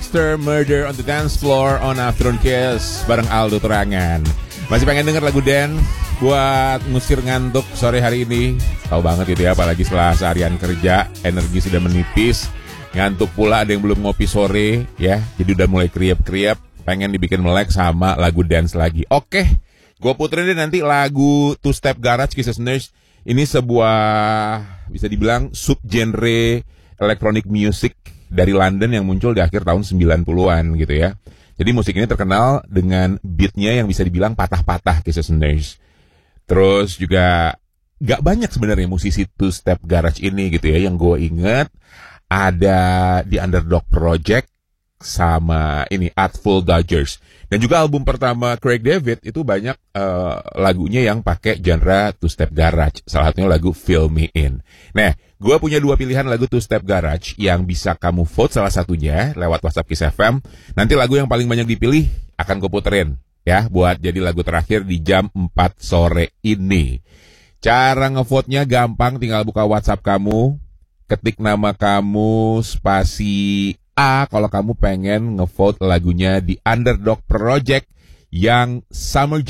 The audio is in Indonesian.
Monster Murder on the Dance Floor on Afternoon Kiss bareng Aldo Turangan. Masih pengen denger lagu Dan buat ngusir ngantuk sore hari ini? Tahu banget gitu ya, apalagi setelah seharian kerja, energi sudah menipis, ngantuk pula, ada yang belum ngopi sore ya, jadi udah mulai kriep-kriep, pengen dibikin melek sama lagu dance lagi. Oke, gue puterin deh nanti lagu Two Step Garage Kiss Listeners. Ini sebuah bisa dibilang subgenre electronic music dari London yang muncul di akhir tahun 90-an gitu ya. Jadi musik ini terkenal dengan beatnya yang bisa dibilang patah-patah, Kiss Listeners. Terus juga gak banyak sebenarnya musisi Two Step Garage ini gitu ya. Yang gue inget ada di Underdog Project sama ini Artful Dodgers. Dan juga album pertama Craig David itu banyak lagunya yang pakai genre Two Step Garage. Salah satunya lagu Fill Me In. Nah, gue punya 2 pilihan lagu Two Step Garage yang bisa kamu vote salah satunya lewat WhatsApp Kiss FM. Nanti lagu yang paling banyak dipilih akan gue puterin ya buat jadi lagu terakhir di jam 4 sore ini. Cara ngevote-nya gampang, tinggal buka WhatsApp kamu, ketik nama kamu spasi A kalau kamu pengen ngevote lagunya di Underdog Project yang Summer